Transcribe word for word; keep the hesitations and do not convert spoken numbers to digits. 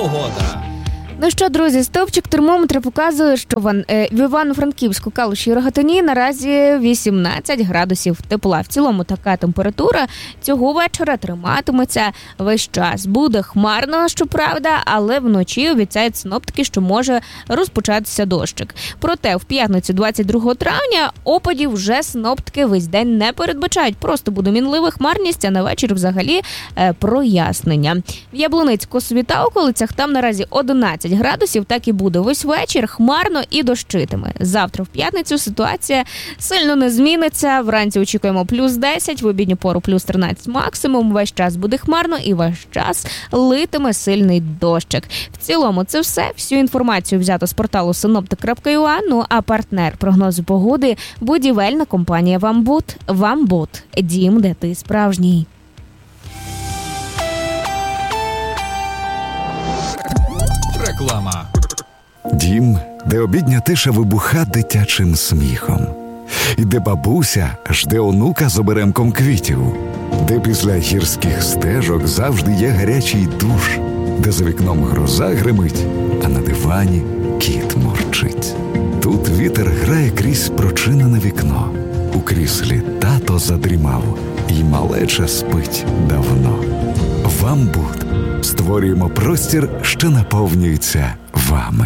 погода. Ну що, друзі, стовпчик термометра показує, що в, е, в Івано-Франківську, Калуші і Рогатині наразі вісімнадцять градусів тепла. В цілому така температура цього вечора триматиметься весь час. Буде хмарно, щоправда, але вночі обіцяють синоптики, що може розпочатися дощик. Проте в п'ятницю двадцять другого травня опадів вже синоптики весь день не передбачають. Просто буде мінлива хмарність, а на вечір взагалі е, прояснення. В Яблуницьку, Косові та околицях там наразі одинадцять градусів, так і буде весь вечір, хмарно і дощитиме. Завтра в п'ятницю ситуація сильно не зміниться. Вранці очікуємо плюс десять, в обідню пору плюс тринадцять максимум. Весь час буде хмарно і весь час литиме сильний дощик. В цілому це все. Всю інформацію взято з порталу синоптик крапка ю а. Ну а партнер прогнозу погоди – будівельна компанія «Вамбут». «Вамбут» – дім, де ти справжній. Реклама. Дім, де обідня тиша вибуха дитячим сміхом. І де бабуся жде онука з оберемком квітів. Де після гірських стежок завжди є гарячий душ. Де за вікном гроза гримить, а на дивані кіт мурчить. Тут вітер грає крізь прочинене вікно. У кріслі тато задрімав, і малеча спить давно. «Вамбут» створюємо простір, що наповнюється вами.